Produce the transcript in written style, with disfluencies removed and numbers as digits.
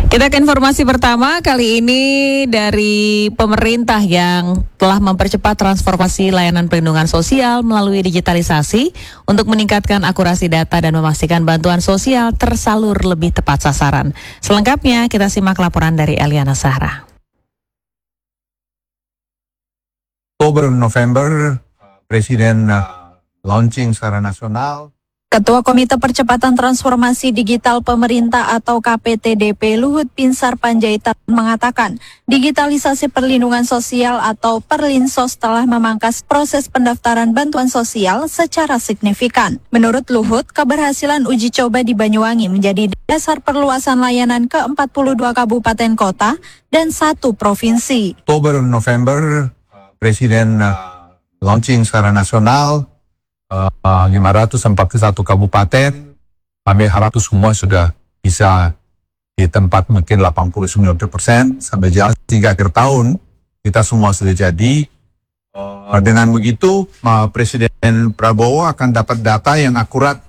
Kita ke informasi pertama kali ini dari pemerintah yang telah mempercepat transformasi layanan perlindungan sosial melalui digitalisasi untuk meningkatkan akurasi data dan memastikan bantuan sosial tersalur lebih tepat sasaran. Selengkapnya kita simak laporan dari Eliana Sahra. Oktober November Presiden launching secara nasional. Ketua Komite Percepatan Transformasi Digital Pemerintah atau KPTDP Luhut Binsar Panjaitan mengatakan digitalisasi perlindungan sosial atau Perlinsos telah memangkas proses pendaftaran bantuan sosial secara signifikan. Menurut Luhut, keberhasilan uji coba di Banyuwangi menjadi dasar perluasan layanan ke 42 kabupaten kota dan 1 provinsi. Oktober November Presiden launching secara nasional 541 kabupaten, kami harap itu semua sudah bisa di tempat mungkin 89% sampai jalan hingga akhir tahun kita semua sudah jadi. Dengan begitu Presiden Prabowo akan dapat data yang akurat